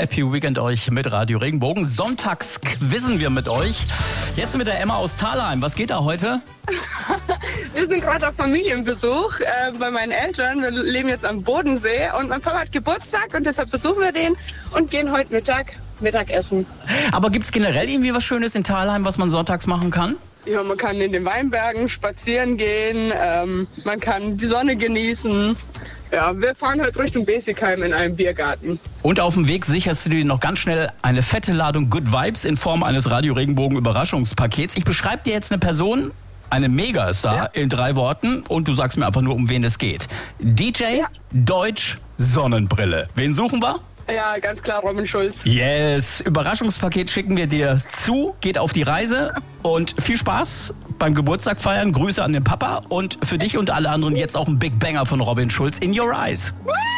Happy Weekend euch mit Radio Regenbogen. Sonntags quizzen wir mit euch. Jetzt mit der Emma aus Thalheim. Was geht da heute? Wir sind gerade auf Familienbesuch bei meinen Eltern. Wir leben jetzt am Bodensee und mein Papa hat Geburtstag und deshalb besuchen wir den und gehen heute Mittagessen. Aber gibt's generell irgendwie was Schönes in Thalheim, was man sonntags machen kann? Ja, man kann in den Weinbergen spazieren gehen, man kann die Sonne genießen. Ja, wir fahren heute Richtung Besigheim in einem Biergarten. Und auf dem Weg sicherst du dir noch ganz schnell eine fette Ladung Good Vibes in Form eines Radio Regenbogen Überraschungspakets. Ich beschreibe dir jetzt eine Person, eine Megastar, in 3 Worten und du sagst mir einfach nur, um wen es geht. DJ, Deutsch, Sonnenbrille. Wen suchen wir? Ja, ganz klar Robin Schulz. Yes, Überraschungspaket schicken wir dir zu. Geht auf die Reise und viel Spaß beim Geburtstag feiern. Grüße an den Papa und für dich und alle anderen jetzt auch ein Big Banger von Robin Schulz, In Your Eyes.